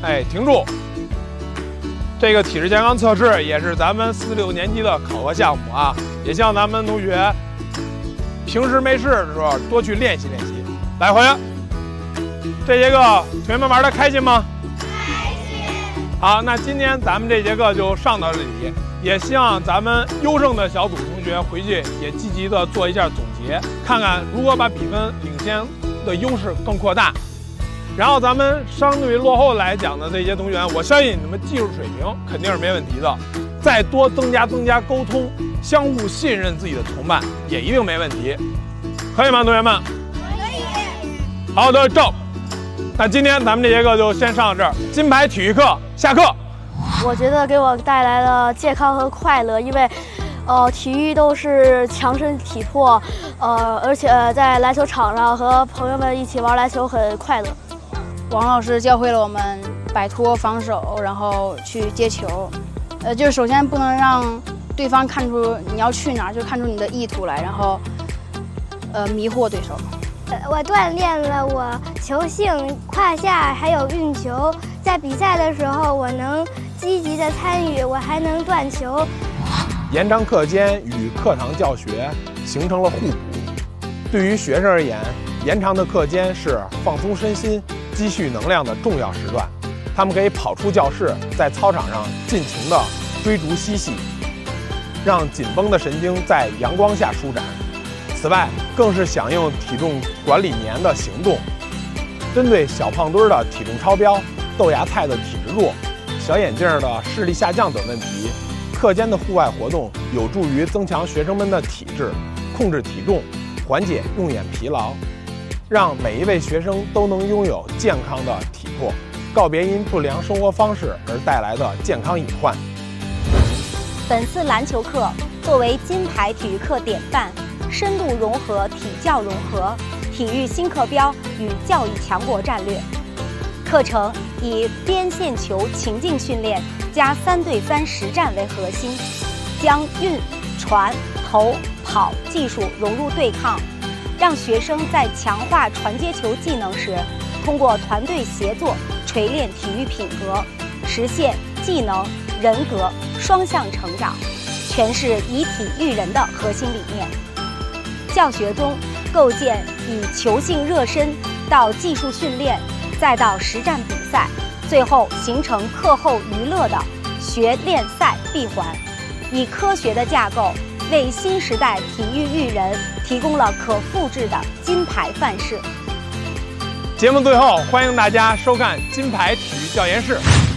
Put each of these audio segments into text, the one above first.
停住。这个体质健康测试也是咱们4、6年级的考核项目啊，也希望咱们同学平时没事的时候多去练习练习。来，回来。这节课同学们玩得开心吗？开心。好，那今天咱们这节课就上到这里，也希望咱们优胜的小组同学回去也积极的做一下总结，看看如何把比分领先的优势更扩大。然后咱们相对于落后来讲的这些同学，我相信你们技术水平肯定是没问题的，再多增加沟通，相互信任自己的同伴也一定没问题，可以吗，同学们？可以。好的，走。那今天咱们这节课就先上到这儿，金牌体育课下课。 我觉得给我带来了健康和快乐，因为体育都是强身体魄，而且在篮球场上和朋友们一起玩篮球很快乐。 王老师教会了我们摆脱防守，然后去接球。就是首先不能让对方看出你要去哪儿，就看出你的意图来，然后迷惑对手。 我锻炼了我球性、胯下还有运球，在比赛的时候我能积极的参与，我还能断球。 延长课间与课堂教学形成了互补。对于学生而言，延长的课间是放松身心、积蓄能量的重要时段，他们可以跑出教室，在操场上尽情地追逐嬉戏，让紧绷的神经在阳光下舒展。此外，更是响应体重管理年的行动，针对小胖墩的体重超标、豆芽菜的体质弱、小眼镜的视力下降等问题，课间的户外活动有助于增强学生们的体质，控制体重，缓解用眼疲劳，让每一位学生都能拥有健康的体魄，告别因不良生活方式而带来的健康隐患。 本次篮球课作为金牌体育课典范，深度融合体教融合、体育新课标与教育强国战略。课程以边线球情境训练加3对3实战为核心，将运、传、投、跑技术融入对抗，让学生在强化传接球技能时，通过团队协作锤炼体育品格，实现技能、人格双向成长，诠释以体育人的核心理念。教学中构建以球性热身到技术训练，再到实战比赛，最后形成课后娱乐的学练赛闭环，以科学的架构为新时代体育育人提供了可复制的金牌范式。 节目最后，欢迎大家收看金牌体育教研室。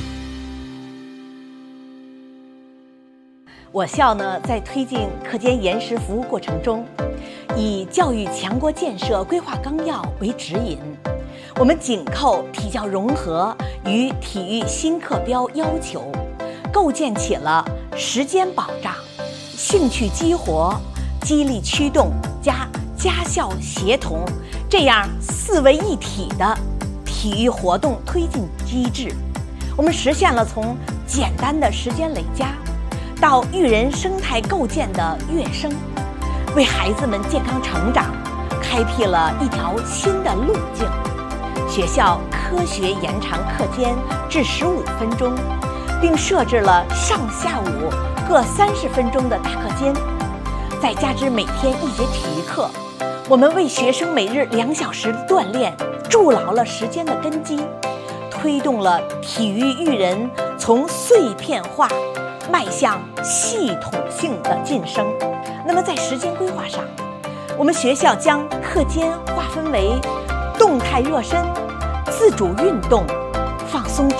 我校呢，在推进课间延时服务过程中，以教育强国建设规划纲要为指引，我们紧扣体教融合与体育新课标要求，构建起了时间保障、兴趣激活、激励驱动加家校协同这样4位一体的体育活动推进机制。我们实现了从简单的时间累加到育人生态构建的跃升，为孩子们健康成长开辟了一条新的路径。学校科学延长课间至15分钟，并设置了上下午各30分钟的大课间，再加之每天1节体育课，我们为学生每日2小时的锻炼筑牢了时间的根基，推动了体育育人从碎片化迈向系统性的晋升。那么在时间规划上，我们学校将课间划分为动态热身、自主运动